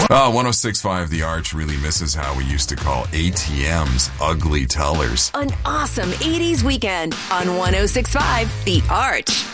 Oh, 106.5 The Arch really misses how we used to call ATMs ugly tellers. An awesome 80s weekend on 106.5 The Arch.